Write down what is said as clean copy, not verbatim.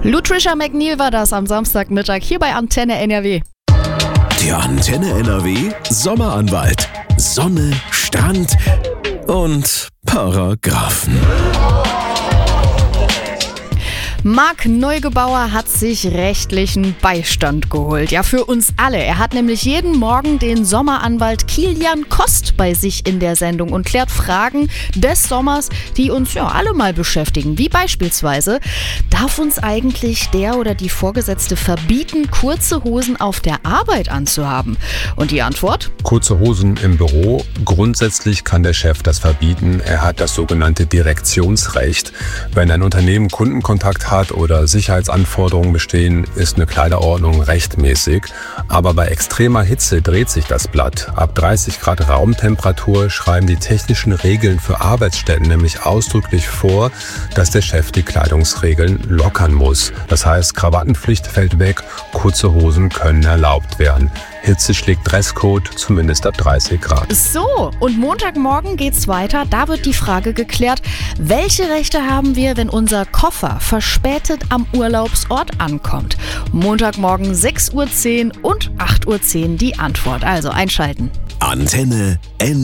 Lutricia McNeil war das am Samstagmittag hier bei Antenne NRW. Der Antenne NRW Sommeranwalt. Sonne, Strand und Paragraphen. Marc Neugebauer hat sich rechtlichen Beistand geholt. Ja, für uns alle. Er hat nämlich jeden Morgen den Sommeranwalt Kilian Kost bei sich in der Sendung und klärt Fragen des Sommers, die uns ja alle mal beschäftigen. Wie beispielsweise, darf uns eigentlich der oder die Vorgesetzte verbieten, kurze Hosen auf der Arbeit anzuhaben? Und die Antwort? Kurze Hosen im Büro. Grundsätzlich kann der Chef das verbieten. Er hat das sogenannte Direktionsrecht. Wenn ein Unternehmen Kundenkontakt hat oder Sicherheitsanforderungen bestehen, ist eine Kleiderordnung rechtmäßig. Aber bei extremer Hitze dreht sich das Blatt. Ab 30 Grad Raumtemperatur schreiben die technischen Regeln für Arbeitsstätten nämlich ausdrücklich vor, dass der Chef die Kleidungsregeln lockern muss. Das heißt, Krawattenpflicht fällt weg, kurze Hosen können erlaubt werden. Hitze schlägt Dresscode, zumindest ab 30 Grad. So, und Montagmorgen geht's weiter. Da wird die Frage geklärt, welche Rechte haben wir, wenn unser Koffer verspätet am Urlaubsort ankommt? Montagmorgen 6:10 Uhr und 8:10 Uhr die Antwort. Also einschalten. Antenne NRW.